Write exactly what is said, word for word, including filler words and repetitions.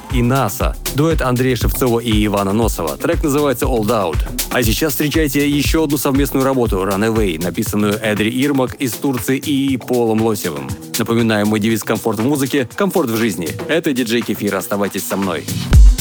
и НАСА, дуэт Андрея Шевцова и Ивана Носова. Трек называется All Out. А сейчас встречайте еще одну совместную работу Runaway, написанную Эдри Ирмак из Турции и Полом Лосевым. Напоминаю, мой девиз «Комфорт в музыке, комфорт в жизни». Это диджей Кефир, оставайтесь со мной.